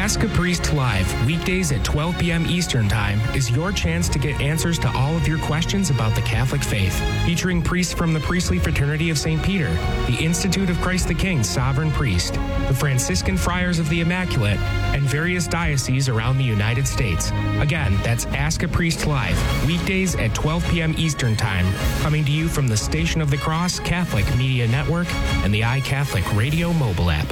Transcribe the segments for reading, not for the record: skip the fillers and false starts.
Ask a Priest Live, weekdays at 12 p.m. Eastern Time, is your chance to get answers to all of your questions about the Catholic faith. Featuring priests from the Priestly Fraternity of St. Peter, the Institute of Christ the King Sovereign Priest, the Franciscan Friars of the Immaculate, and various dioceses around the United States. Again, that's Ask a Priest Live, weekdays at 12 p.m. Eastern Time, coming to you from the Station of the Cross Catholic Media Network and the iCatholic Radio mobile app.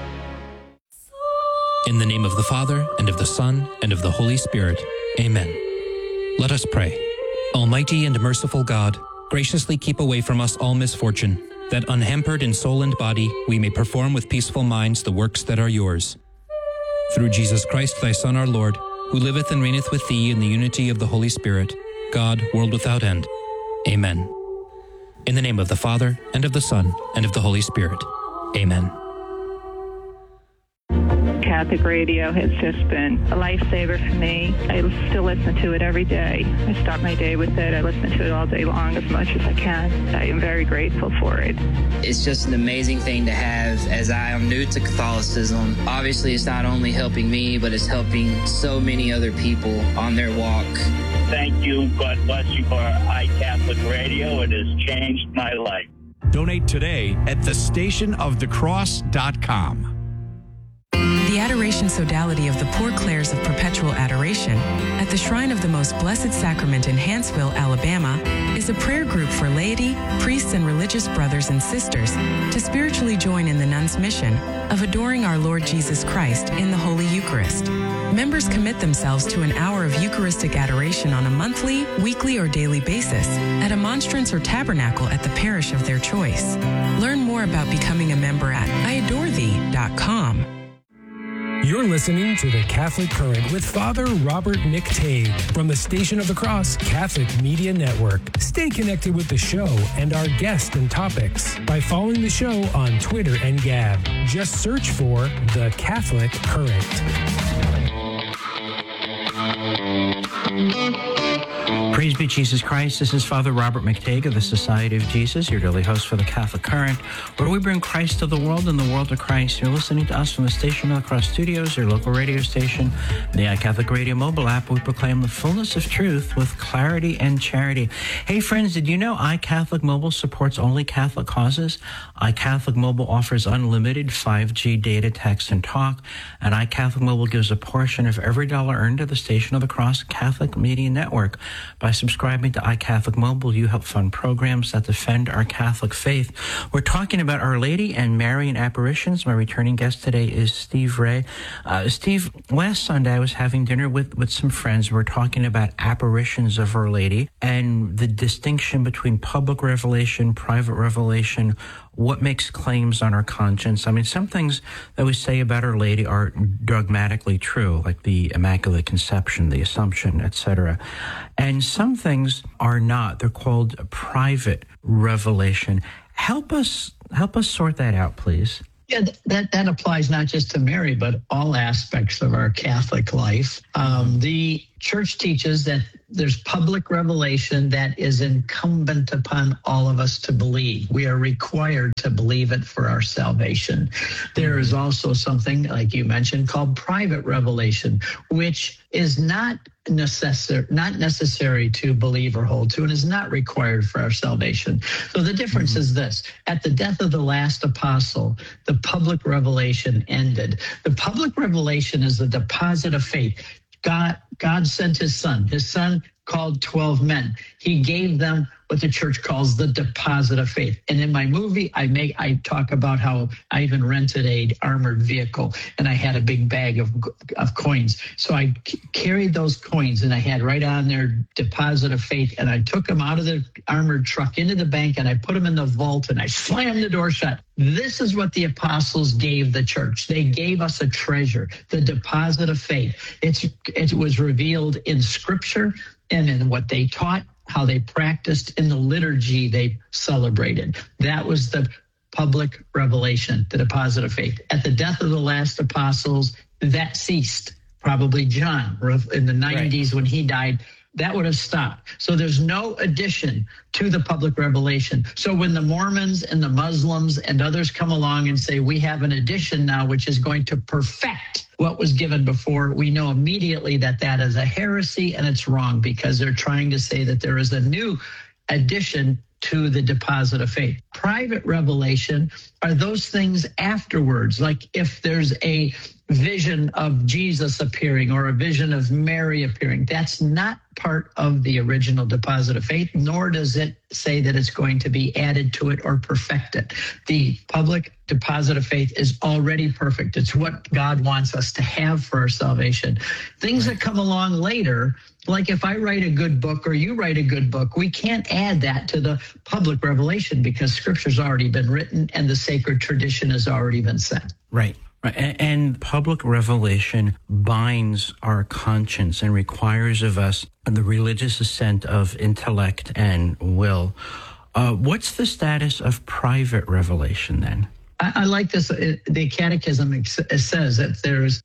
In the name of the Father, and of the Son, and of the Holy Spirit. Amen. Let us pray. Almighty and merciful God, graciously keep away from us all misfortune, that unhampered in soul and body we may perform with peaceful minds the works that are yours. Through Jesus Christ, thy Son, our Lord, who liveth and reigneth with thee in the unity of the Holy Spirit, God, world without end. Amen. In the name of the Father, and of the Son, and of the Holy Spirit. Amen. Catholic radio has just been a lifesaver for me. I still listen to it every day. I start my day with it. I listen to it all day long as much as I can. I am very grateful for it. It's just an amazing thing to have, as I am new to Catholicism. Obviously, it's not only helping me, but it's helping so many other people on their walk. Thank you. God bless you for iCatholic Radio. It has changed my life. Donate today at thestationofthecross.com. The Adoration Sodality of the Poor Clares of Perpetual Adoration at the Shrine of the Most Blessed Sacrament in Hanceville, Alabama, is a prayer group for laity, priests, and religious brothers and sisters to spiritually join in the nuns' mission of adoring our Lord Jesus Christ in the Holy Eucharist. Members commit themselves to an hour of Eucharistic adoration on a monthly, weekly, or daily basis at a monstrance or tabernacle at the parish of their choice. Learn more about becoming a member at iadorethee.com. You're listening to The Catholic Current with Father Robert McTague from the Station of the Cross Catholic Media Network. Stay connected with the show and our guests and topics by following the show on Twitter and Gab. Just search for The Catholic Current. Praise be Jesus Christ. This is Father Robert McTague of the Society of Jesus, your daily host for the Catholic Current, where we bring Christ to the world and the world to Christ. You're listening to us from the Station of the Cross Studios, your local radio station, the iCatholic Radio mobile app. We proclaim the fullness of truth with clarity and charity. Hey, friends, did you know iCatholic Mobile supports only Catholic causes? iCatholic Mobile offers unlimited 5G data, text, and talk, and iCatholic Mobile gives a portion of every dollar earned to the Station of the Cross Catholic Media Network. By subscribing to iCatholic Mobile, you help fund programs that defend our Catholic faith. We're talking about Our Lady and Marian apparitions. My returning guest today is Steve Ray. Steve, last Sunday I was having dinner with some friends. We're talking about apparitions of Our Lady and the distinction between public revelation, private revelation, what makes claims on our conscience. I mean, some things that we say about Our Lady are dogmatically true, like the Immaculate Conception, the Assumption, etc. And some things are not. They're called private revelation. Help us sort that out, please. Yeah, that applies not just to Mary, but all aspects of our Catholic life. The Church teaches that there's public revelation that is incumbent upon all of us to believe. We are required to believe it for our salvation. There is also something, like you mentioned, called private revelation, which is not necessary to believe or hold to, and is not required for our salvation. So the difference is this: at the death of the last apostle, the public revelation ended. The public revelation is the deposit of faith. God sent his son. His son called 12 men. He gave them what the church calls the deposit of faith. And in my movie, I talk about how I even rented a armored vehicle, and I had a big bag of coins. So I carried those coins, and I had right on there deposit of faith, and I took them out of the armored truck into the bank, and I put them in the vault, and I slammed the door shut. This is what the apostles gave the church. They gave us a treasure, the deposit of faith. It was revealed in Scripture and in what they taught, how they practiced, in the liturgy they celebrated. That was the public revelation, the deposit of faith. At the death of the last apostles, that ceased. Probably John, in the 90s when he died, that would have stopped. So there's no addition to the public revelation. So when the Mormons and the Muslims and others come along and say, we have an addition now, which is going to perfect what was given before, we know immediately that that is a heresy and it's wrong, because they're trying to say that there is a new addition to the deposit of faith. Private revelation are those things afterwards. Like if there's a vision of Jesus appearing or a vision of Mary appearing, that's not part of the original deposit of faith, nor does it say that it's going to be added to it or perfected. The public deposit of faith is already perfect. It's what God wants us to have for our salvation. Things that come along later, like if I write a good book or you write a good book, we can't add that to the public revelation because Scripture's already been written and the sacred tradition has already been set. Right. And public revelation binds our conscience and requires of us the religious assent of intellect and will. What's the status of private revelation then? I like this. The Catechism says that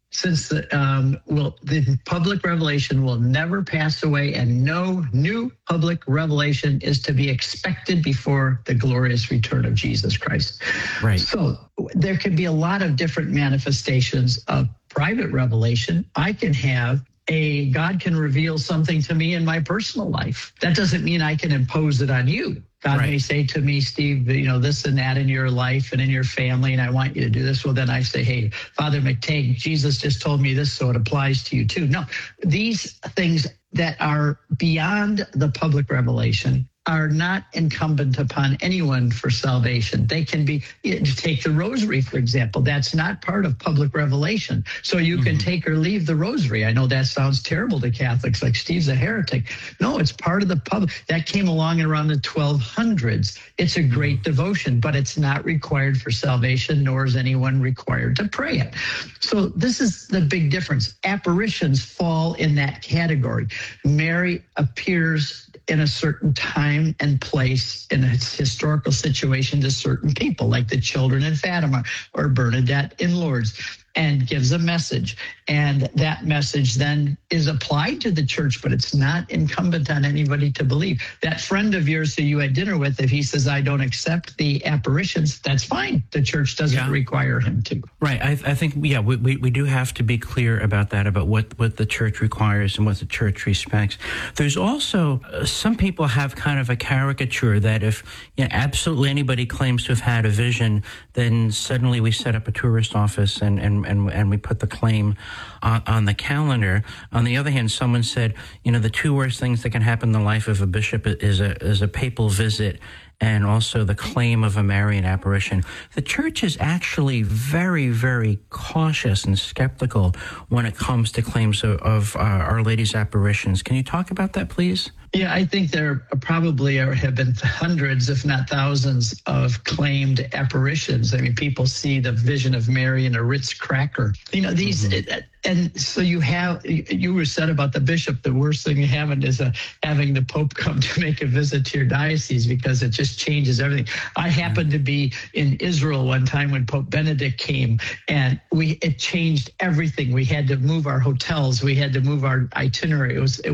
the public revelation will never pass away, and no new public revelation is to be expected before the glorious return of Jesus Christ. Right. So there can be a lot of different manifestations of private revelation. I can have God can reveal something to me in my personal life. That doesn't mean I can impose it on you. God may say to me, Steve, this and that in your life and in your family, and I want you to do this. Well, then I say, hey, Father McTague, Jesus just told me this, so it applies to you too. No, these things that are beyond the public revelation are not incumbent upon anyone for salvation. They can be, take the rosary, for example. That's not part of public revelation. So you can take or leave the rosary. I know that sounds terrible to Catholics, like Steve's a heretic. No, it's part of the public. That came along around the 1200s. It's a great devotion, but it's not required for salvation, nor is anyone required to pray it. So this is the big difference. Apparitions fall in that category. Mary appears in a certain time and place in a historical situation to certain people, like the children in Fatima or Bernadette in Lourdes, and gives a message. And that message then is applied to the church, but it's not incumbent on anybody to believe. That friend of yours who you had dinner with, if he says, I don't accept the apparitions, that's fine. The church doesn't require him to. Right. I think, we do have to be clear about that, about what the church requires and what the church respects. There's also, some people have kind of a caricature that if absolutely anybody claims to have had a vision, then suddenly we set up a tourist office and we put the claim on the calendar. On the other hand, someone said, the two worst things that can happen in the life of a bishop is a papal visit and also the claim of a Marian apparition. The church is actually very, very cautious and skeptical when it comes to claims of Our Lady's apparitions. Can you talk about that, please? Yeah, I think there probably have been hundreds, if not thousands, of claimed apparitions. I mean, people see the vision of Mary in a Ritz cracker. These, and so you were said about the bishop, the worst thing having is having the Pope come to make a visit to your diocese, because it just changes everything. I happened to be in Israel one time when Pope Benedict came, and it changed everything. We had to move our hotels. We had to move our itinerary.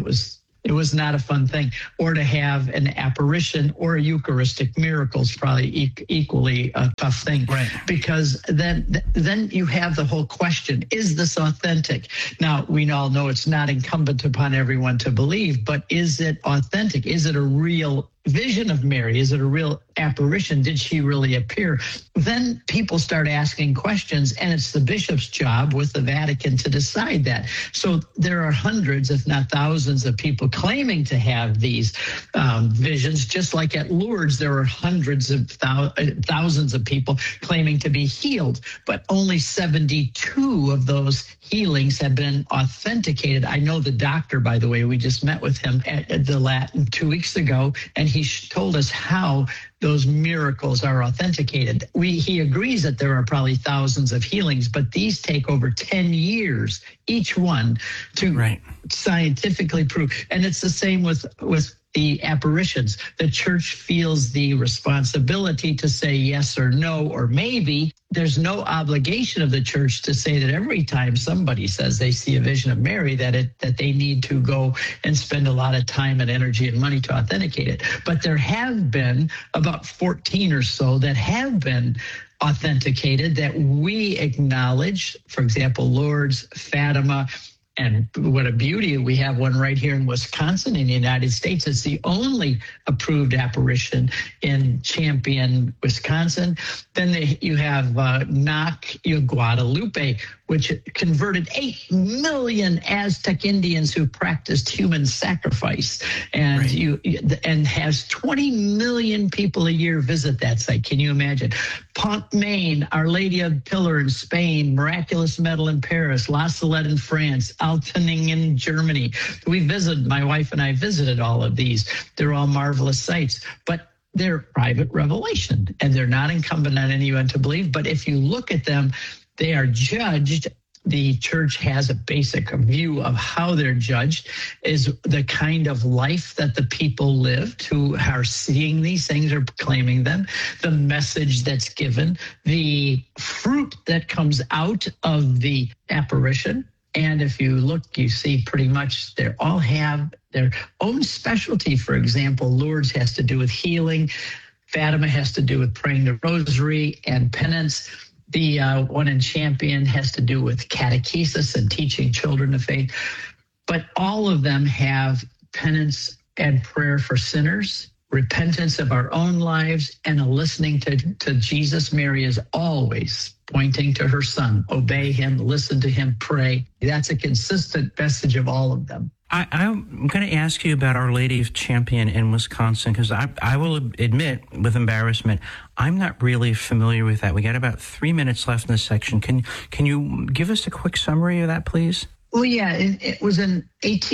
It was not a fun thing. Or to have an apparition or a Eucharistic miracle is probably equally a tough thing. Right. Because then you have the whole question, is this authentic? Now, we all know it's not incumbent upon everyone to believe, but is it authentic? Is it a real vision of Mary? Is it a real apparition? Did she really appear? Then people start asking questions, and it's the bishop's job with the Vatican to decide that. So there are hundreds, if not thousands, of people claiming to have these visions. Just like at Lourdes, there are hundreds of thousands of people claiming to be healed, but only 72 of those healings have been authenticated. I know the doctor, by the way, we just met with him at the Latin 2 weeks ago, and he told us how those miracles are authenticated. He agrees that there are probably thousands of healings, but these take over 10 years, each one, to scientifically prove. And it's the same with the apparitions. The church feels the responsibility to say yes or no, or maybe. There's no obligation of the church to say that every time somebody says they see a vision of Mary, that they need to go and spend a lot of time and energy and money to authenticate it. But there have been about 14 or so that have been authenticated that we acknowledge. For example, Lourdes, Fatima, and what a beauty. We have one right here in Wisconsin in the United States. It's the only approved apparition in Champion, Wisconsin. Then you have Nac Guadalupe, which converted 8 million Aztec Indians who practiced human sacrifice, and right. And has 20 million people a year visit that site. Can you imagine? Pont Maine, Our Lady of Pillar in Spain, Miraculous Medal in Paris, La Salette in France, Altening in Germany. My wife and I visited all of these. They're all marvelous sites, but they're private revelation, and they're not incumbent on anyone to believe. But if you look at them, they are judged. The church has a basic view of how they're judged, is the kind of life that the people lived who are seeing these things or claiming them, the message that's given, the fruit that comes out of the apparition. And if you look, you see pretty much they all have their own specialty. For example, Lourdes has to do with healing. Fatima has to do with praying the rosary and penance. The one in Champion has to do with catechesis and teaching children the faith. But all of them have penance and prayer for sinners, repentance of our own lives, and a listening to Jesus. Mary is always pointing to her son. Obey him, listen to him, pray. That's a consistent message of all of them. I'm going to ask you about Our Lady of Champion in Wisconsin, because I will admit with embarrassment, I'm not really familiar with that. We got about 3 minutes left in this section. Can you give us a quick summary of that, please? Well, yeah, it was in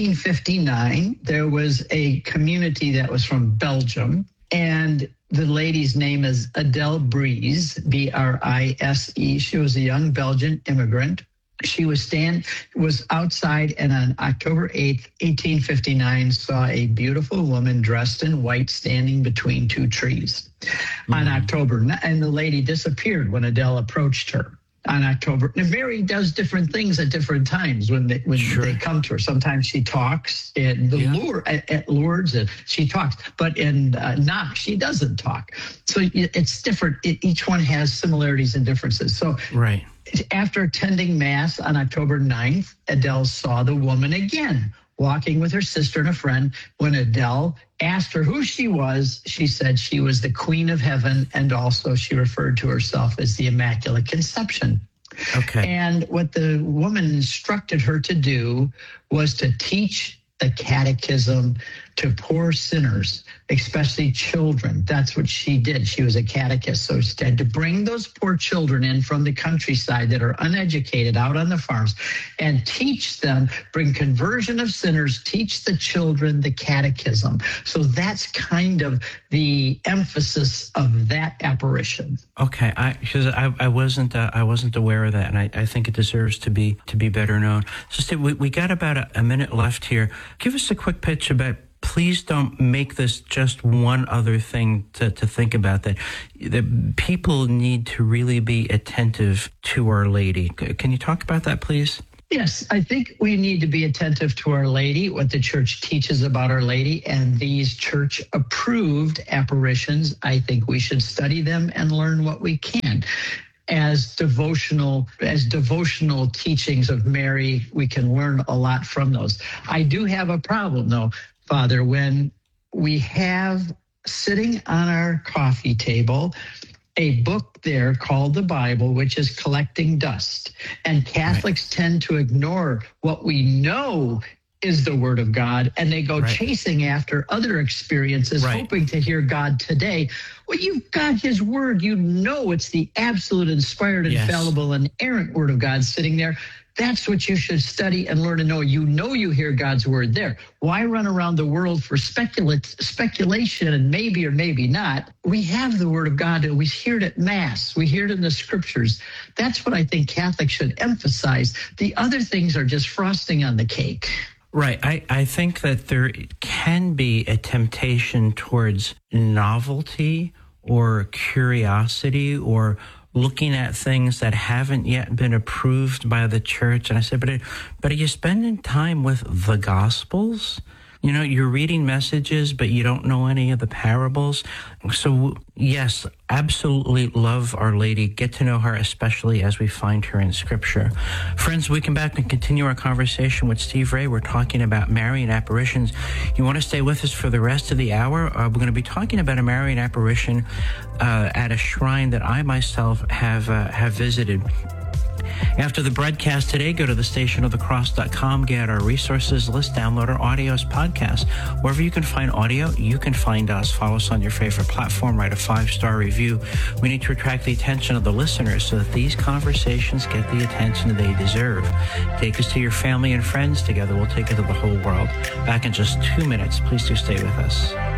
1859. There was a community that was from Belgium, and the lady's name is Adele Brise, B-R-I-S-E. She was a young Belgian immigrant. She was outside, and on October 8th, 1859, saw a beautiful woman dressed in white standing between two trees. Mm-hmm. And the lady disappeared when Adele approached her. On October, and Mary does different things at different times when they come to her. Sometimes she talks at Lourdes, she talks, but in Knox she doesn't talk. So it's different. Each one has similarities and differences. So right after attending Mass on October 9th, Adele saw the woman again, walking with her sister and a friend. When Adele asked her who she was, she said she was the Queen of Heaven, and also she referred to herself as the Immaculate Conception. Okay. And what the woman instructed her to do was to teach the catechism to poor sinners, especially children. That's what she did. She was a catechist. So she had to bring those poor children in from the countryside that are uneducated out on the farms and teach them, bring conversion of sinners, teach the children the catechism. So that's kind of the emphasis of that apparition. Okay, because I wasn't aware of that, and I think it deserves to be better known. So Steve, we got about a minute left here. Give us a quick pitch about. Please don't make this just one other thing to think about, that people need to really be attentive to Our Lady. Can you talk about that, please? Yes, I think we need to be attentive to Our Lady, what the church teaches about Our Lady, and these church-approved apparitions. I think we should study them and learn what we can. As devotional teachings of Mary, we can learn a lot from those. I do have a problem, though, Father, when we have sitting on our coffee table a book there called the Bible, which is collecting dust, and Catholics tend to ignore what we know is the Word of God, and they go chasing after other experiences, hoping to hear God today. Well, you've got His Word. You know it's the absolute inspired, infallible, and inerrant Word of God sitting there. That's what you should study and learn to know. You know you hear God's Word there. Why run around the world for speculation and maybe or maybe not? We have the Word of God, and we hear it at Mass. We hear it in the Scriptures. That's what I think Catholics should emphasize. The other things are just frosting on the cake. Right. I think that there can be a temptation towards novelty or curiosity or looking at things that haven't yet been approved by the church. And I said, but are you spending time with the Gospels? You know, you're reading messages, but you don't know any of the parables. So, yes, absolutely love Our Lady. Get to know her, especially as we find her in Scripture. Friends, we come back and continue our conversation with Steve Ray. We're talking about Marian apparitions. You want to stay with us for the rest of the hour? We're going to be talking about a Marian apparition at a shrine that I myself have visited. After the broadcast today, go to thestationofthecross.com, get our resources list, download our audios podcast. Wherever you can find audio, you can find us. Follow us on your favorite platform, write a 5-star review. We need to attract the attention of the listeners so that these conversations get the attention they deserve. Take us to your family and friends. Together, we'll take it to the whole world. Back in just 2 minutes. Please do stay with us.